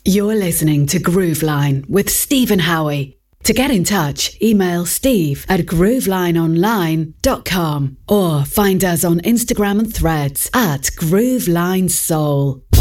You're listening to Grooveline with Stephen Howie. To get in touch, email steve@groovelineonline.com or find us on Instagram and Threads @GroovelineSoul.